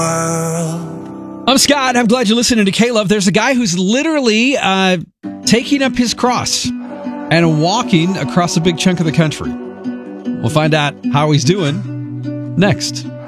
I'm Scott. I'm glad you're listening to K-Love. There's a guy who's literally taking up his cross and walking across a big chunk of the country. We'll find out how he's doing next.